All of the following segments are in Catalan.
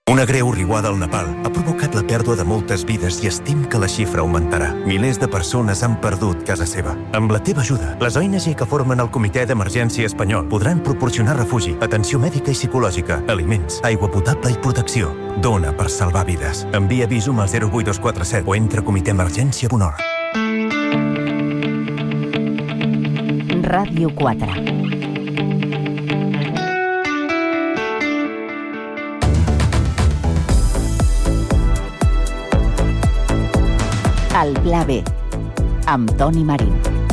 Una greu riuada al Nepal ha provocat la pèrdua de moltes vides i estim que la xifra augmentarà. Milers de persones han perdut casa seva. Amb la teva ajuda, les ONG que formen el Comitè d'Emergència Espanyol podran proporcionar refugi, atenció mèdica i psicològica, aliments, aigua potable i protecció. Dona per salvar vides. Envia Visum al 08247 o entra a comitèemergència.org. Ràdio 4. El Pla B, amb Toni Marín.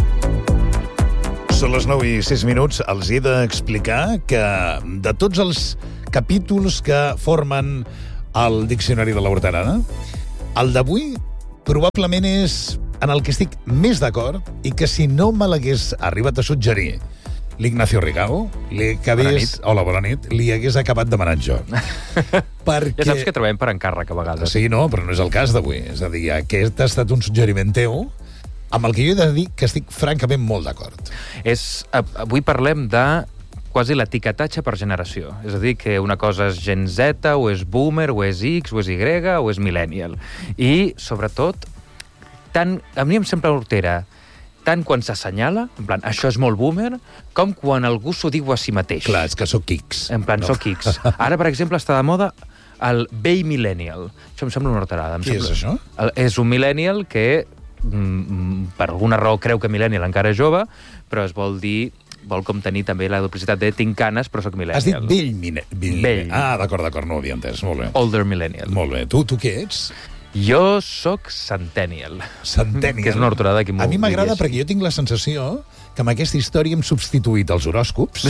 Són les 9:06. Els he d'explicar que de tots els capítols que formen el Diccionari de la Horterana, el d'avui probablement és en el que estic més d'acord i que si no me l'hagués arribat a suggerir l'Ignacio Rigau, hola, bona nit, li hagués acabat demanant jo. Perquè... Ja saps que treballem per encàrrec a vegades. Sí, no, però no és el cas d'avui. És a dir, aquest ha estat un suggeriment teu amb el que jo he de dir que estic francament molt d'acord. Avui parlem de quasi l'etiquetatge per generació. És a dir, que una cosa és Gen Z, o és Boomer, o és X, o és Y, o és Millennial. I, sobretot, a mi em sembla hortera, tant quan s'assenyala, en plan, això és molt boomer, com quan algú s'ho diu a si mateix. Clar, és que soc X. En plan, soc X. Ara, per exemple, està de moda el vell millennial. Això em sembla una horterada. Què és això? És un millennial que, per alguna raó, creu que millennial encara és jove, però vol com tenir també la duplicitat de tinc canes, però soc millennial. Has dit vell. Vell. Ah, d'acord, no ho havia entès. Molt bé. Older millennial. Molt bé. Tu què ets? Jo sóc centennial. Centennial. Que és una horterada que a mi m'agrada perquè jo tinc la sensació que amb aquesta història hem substituït els horòscops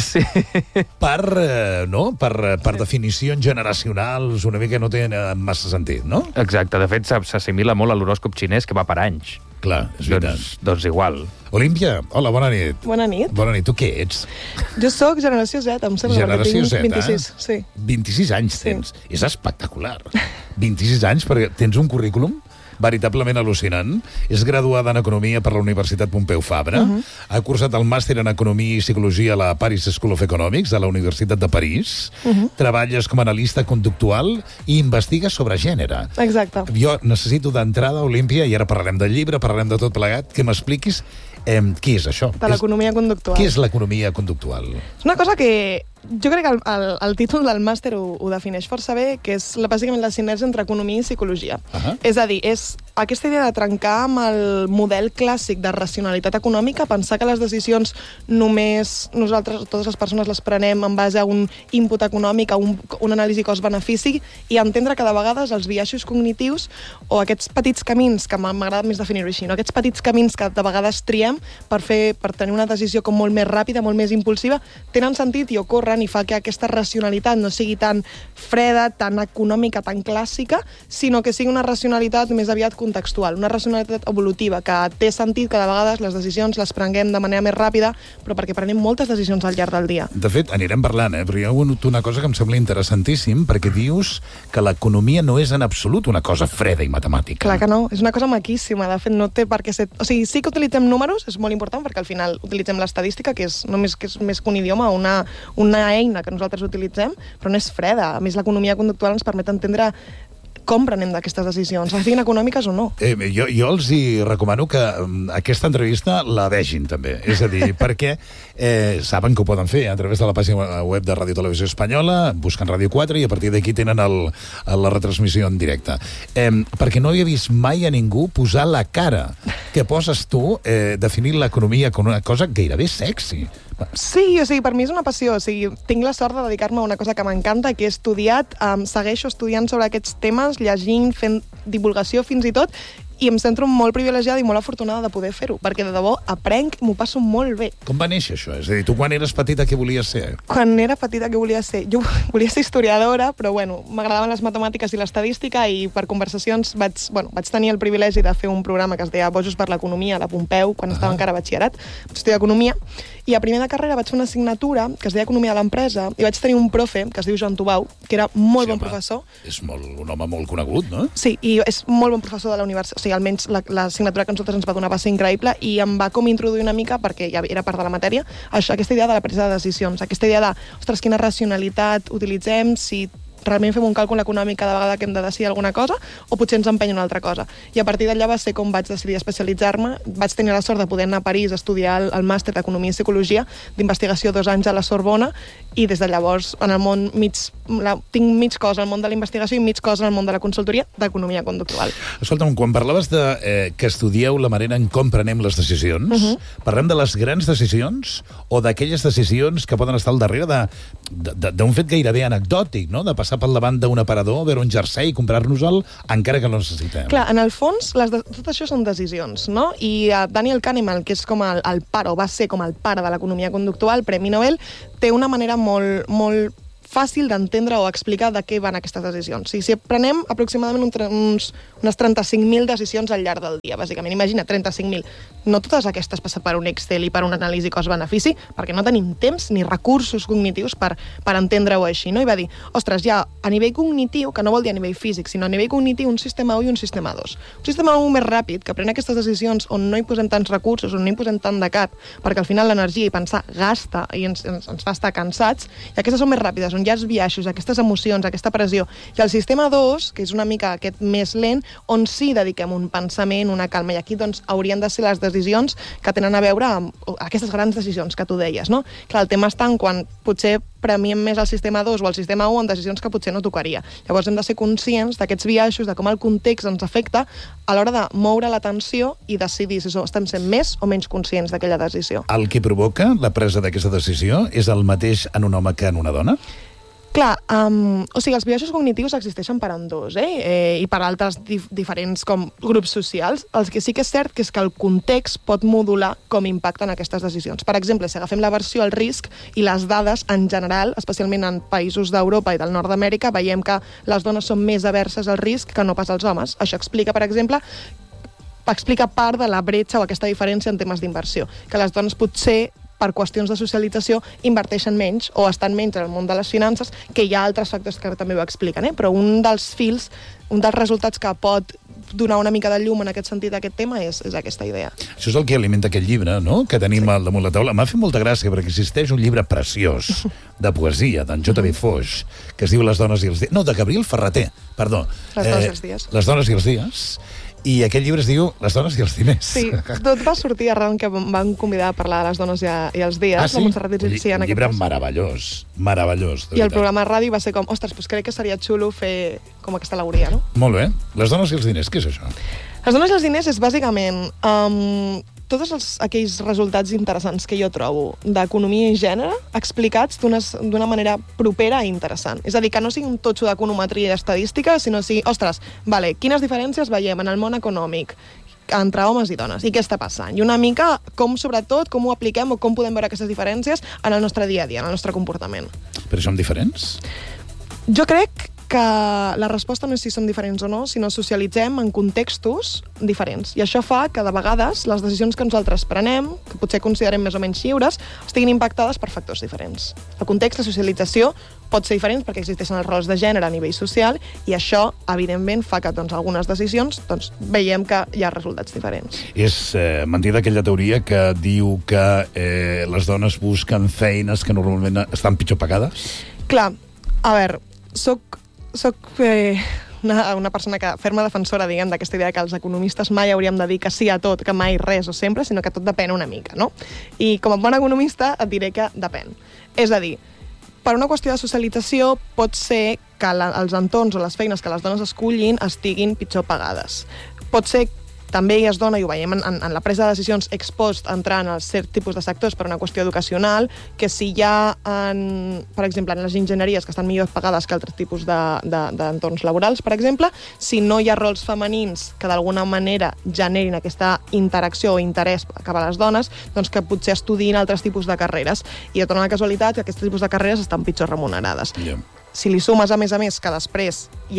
per definicions generacionals una mica que no tenen massa sentit, no? Exacte. De fet, s'assimila molt a l'horòscop xinès, que va per anys. Clar, és veritat. Doncs igual. Olímpia, hola, bona nit. Bona nit. Bona nit. Tu què ets? Jo sóc generació Z, em sembla. Generació Z, 26, sí. 26 anys tens. Sí. És espectacular. 26 anys, perquè tens un currículum veritablement al·lucinant. És graduada en Economia per la Universitat Pompeu Fabra. Ha cursat el màster en Economia i Psicologia a la Paris School of Economics, a la Universitat de París. Treballes com a analista conductual i investigues sobre gènere. Exacte. Jo necessito d'entrada, Olímpia, i ara parlarem del llibre, parlarem de tot plegat, que m'expliquis què és això. De l'economia conductual. Què és l'economia conductual? És una cosa que jo crec que el títol del màster ho defineix força bé, que és bàsicament la sinergia entre economia i psicologia. És a dir, és aquesta idea de trencar amb el model clàssic de racionalitat econòmica, pensar que les decisions només nosaltres, totes les persones, les prenem en base a un input econòmic, a un anàlisi cost-benefici, i entendre que de vegades els biaixos cognitius o aquests petits camins, que m'agrada més definir-ho així, no? Aquests petits camins que de vegades triem per tenir una decisió com molt més ràpida, molt més impulsiva, tenen sentit i ocorren i fa que aquesta racionalitat no sigui tan freda, tan econòmica, tan clàssica, sinó que sigui una racionalitat més aviat contextual, una racionalitat evolutiva, que té sentit que de vegades les decisions les prenguem de manera més ràpida, però perquè prenem moltes decisions al llarg del dia. De fet, anirem parlant, però hi ha una cosa que em sembla interessantíssim, perquè dius que l'economia no és en absolut una cosa freda i matemàtica. Clar que no, és una cosa maquíssima, de fet no té per què ser... O sigui, sí que utilitzem números, és molt important, perquè al final utilitzem l'estadística, que és més que un idioma, una eina que nosaltres utilitzem, però no és freda. A més, l'economia conductual ens permet entendre com prenem d'aquestes decisions, siguin econòmiques o no. Jo els hi recomano que aquesta entrevista la vegin també, és a dir, perquè saben que ho poden fer a través de la pàgina web de Ràdio Televisió Espanyola, busquen Ràdio 4 i a partir d'aquí tenen la retransmissió en directe. Perquè no havia vist mai a ningú posar la cara que poses tu definint l'economia com una cosa gairebé sexy. Sí, o sigui, per mi és una passió. O sigui, tinc la sort de dedicar-me a una cosa que m'encanta, que he estudiat, segueixo estudiant sobre aquests temes, llegint, fent divulgació fins i tot, i em sento molt privilegiada i molt afortunada de poder fer-ho, perquè de debò aprenc, m'ho passo molt bé. Com va néixer això? És a dir, tu quan eres petita què volies ser? Quan era petita què volia ser? Jo volia ser historiadora, però bueno, m'agradaven les matemàtiques i l'estadística i per conversacions vaig tenir el privilegi de fer un programa que es deia Bojos per l'Economia a la Pompeu, quan estava encara a batxillerat, vaig estudiar Economia, i a primer de carrera vaig fer una assignatura que es deia Economia de l'Empresa, i vaig tenir un profe que es diu Joan Tubau, que era molt bon professor. És un home molt conegut, no? Sí, i és molt bon professor de la universitat, o sigui, almenys l'assignatura que nosaltres ens va donar va ser increïble, i em va com introduir una mica, perquè ja era part de la matèria, aquesta idea de la presa de decisions, aquesta idea de, ostres, quina racionalitat utilitzem, si realment fem un càlcul econòmic cada vegada que hem de decidir alguna cosa o potser ens empenya una altra cosa. I a partir d'allà va ser com vaig decidir especialitzar-me. Vaig tenir la sort de poder anar a París a estudiar el màster d'Economia i Psicologia d'investigació 2 anys a la Sorbona, i des de llavors en el món tinc mig cos al món de la investigació i mig cos en el món de la consultoria d'economia conductual. Escolta'm, quan parlaves que estudieu la manera en com prenem les decisions, parlem de les grans decisions o d'aquelles decisions que poden estar al darrere d'un fet gairebé anecdòtic, no? De passar pel davant d'un aparador, veure un jersei i comprar-nos-el encara que no necessitem. Clar, en el fons, tot això són decisions, no? I Daniel Kahneman, que és com el pare, o va ser com el pare de l'economia conductual, Premi Nobel, té una manera molt fàcil d'entendre o explicar de què van aquestes decisions. Si prenem aproximadament unes 35.000 decisions al llarg del dia, bàsicament. Imagina, 35.000. No totes aquestes passen per un Excel i per una anàlisi cost-benefici, perquè no tenim temps ni recursos cognitius per entendre-ho així, no? I va dir, ostres, ja a nivell cognitiu, que no vol dir a nivell físic, sinó a nivell cognitiu, un sistema 1 i un sistema 2. Un sistema 1 més ràpid, que pren aquestes decisions on no hi posem tants recursos, on no hi posem tant de cap, perquè al final l'energia i pensar gasta i ens fa estar cansats, i aquestes són més ràpides, on hi ha els biaixos, aquestes emocions, aquesta pressió. I el sistema 2, que és una mica aquest més lent, on sí dediquem un pensament, una calma, i aquí doncs haurien de ser les decisions que tenen a veure amb aquestes grans decisions que tu deies, no? Clar, el tema està en quan potser premiem més el sistema 2 o el sistema 1 en decisions que potser no tocaria. Llavors hem de ser conscients d'aquests biaixos, de com el context ens afecta a l'hora de moure l'atenció i decidir si estem sent més o menys conscients d'aquella decisió. El que provoca la presa d'aquesta decisió és el mateix en un home que en una dona? Clar, o sigui, els biaixos cognitius existeixen per ambdós, i per altres diferents com grups socials. El que sí que és cert que és que el context pot modular com impacten aquestes decisions. Per exemple, si agafem la versió al risc i les dades en general, especialment en països d'Europa i del nord d'Amèrica, veiem que les dones són més averses al risc que no pas els homes. Això explica, per exemple, part de la bretxa o aquesta diferència en temes d'inversió, que les dones potser per qüestions de socialització, inverteixen menys o estan menys en el món de les finances, que hi ha altres factors que també ho expliquen, però un dels resultats que pot donar una mica de llum en aquest sentit d'aquest tema és aquesta idea. Això és el que alimenta aquest llibre, no?, que tenim al damunt la taula. M'ha fet molta gràcia perquè existeix un llibre preciós de poesia d'en J.B. Foix que es diu Les dones i els dies. No, de Gabriel Ferrater, perdó. Les dones i els dies. Les dones i els dies. I aquest llibre es diu Les dones i els diners. Sí, tot va sortir arran que em van convidar a parlar de les dones i els dies. Ah, sí? Un llibre meravellós, meravellós. I el programa de ràdio va ser com, ostres, doncs crec que seria xulo fer com aquesta alegoria, no? Molt bé. Les dones i els diners, què és això? Les dones i els diners és bàsicament tots aquells resultats interessants que jo trobo d'economia i gènere explicats d'una manera propera i interessant. És a dir, que no sigui un totxo d'econometria i estadística, sinó sigui, ostres, quines diferències veiem en el món econòmic entre homes i dones, i què està passant? I una mica sobretot, com ho apliquem o com podem veure aquestes diferències en el nostre dia a dia, en el nostre comportament. Però som diferents? Jo crec que la resposta no és si som diferents o no, sinó socialitzem en contextos diferents. I això fa que, de vegades, les decisions que nosaltres prenem, que potser considerem més o menys lliures, estiguin impactades per factors diferents. El context de socialització pot ser diferent perquè existeixen els rols de gènere a nivell social i això, evidentment, fa que algunes decisions veiem que hi ha resultats diferents. És mentida aquella teoria que diu que les dones busquen feines que normalment estan pitjor pagades? Clar, a veure, soc una persona que ferma defensora, diguem, d'aquesta idea que els economistes mai hauríem de dir que sí a tot, que mai res o sempre, sinó que tot depèn una mica, no? I com a bon economista et diré que depèn. És a dir, per una qüestió de socialització pot ser que els entorns o les feines que les dones escollin estiguin pitjor pagades. Pot ser també es dona, i ho veiem en la presa de decisions ex post entrant als cert tipus de sectors per una qüestió educacional, que si hi ha, per exemple, en les enginyeries que estan millor pagades que altres tipus d'entorns laborals, per exemple, si no hi ha rols femenins que d'alguna manera generin aquesta interacció o interès cap a les dones, doncs que potser estudiïn altres tipus de carreres. I et dona la casualitat que aquests tipus de carreres estan pitjor remunerades. Yeah. Si li sumes, a més, que després hi ha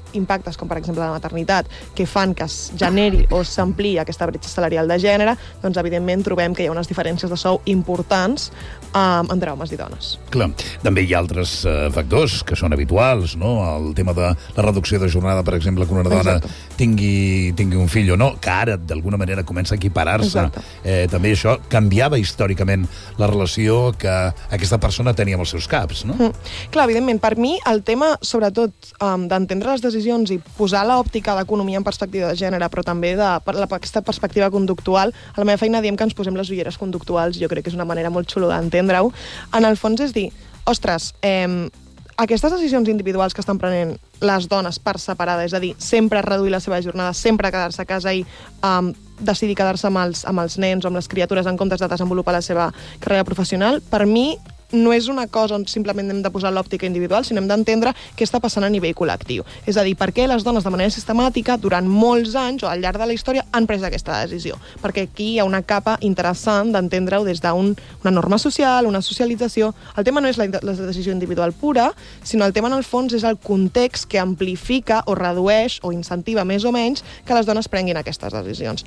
impactes, com per exemple la maternitat, que fan que es generi o s'ampliï aquesta bretxa salarial de gènere, doncs evidentment trobem que hi ha unes diferències de sou importants entre homes i dones. Clar, també hi ha altres factors que són habituals, no? El tema de la reducció de jornada, per exemple, que una dona tingui un fill o no, que ara d'alguna manera comença a equiparar-se. També això canviava històricament la relació que aquesta persona tenia amb els seus caps, no? Clar, evidentment, per mi el tema, sobretot, d'entendre les decisions i posar l'òptica d'economia en perspectiva de gènere, però també aquesta perspectiva conductual, a la meva feina diem que ens posem les ulleres conductuals, jo crec que és una manera molt xulo d'entendre-ho. En el fons és dir, ostres, aquestes decisions individuals que estan prenent les dones per separada, és a dir, sempre reduir la seva jornada, sempre quedar-se a casa i decidir quedar-se amb els nens o amb les criatures en comptes de desenvolupar la seva carrera professional, per mi no és una cosa on simplement hem de posar l'òptica individual, sinó hem d'entendre què està passant a nivell col·lectiu. És a dir, per què les dones de manera sistemàtica, durant molts anys o al llarg de la història, han pres aquesta decisió. Perquè aquí hi ha una capa interessant d'entendre-ho des d'una norma social, una socialització. El tema no és la decisió individual pura, sinó el tema, en el fons, és el context que amplifica o redueix o incentiva més o menys que les dones prenguin aquestes decisions.